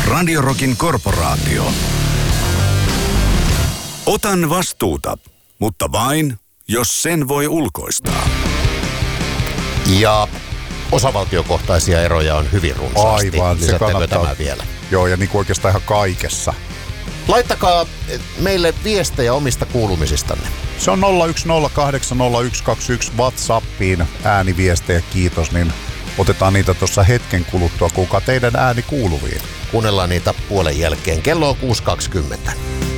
Radio Rockin korporaatio. Otan vastuuta, mutta vain, jos sen voi ulkoistaa. Ja osavaltiokohtaisia eroja on hyvin runsaasti. Aivan, se kannattaa. Tämä vielä? Joo, ja niin kuin oikeastaan ihan kaikessa. Laittakaa meille viestejä omista kuulumisistanne. Se on 010800121 WhatsAppiin ääniviestejä, kiitos, niin otetaan niitä tuossa hetken kuluttua, kuulkaa teidän ääni kuuluviin. Kuunnellaan niitä puolen jälkeen. Kello on 6.20.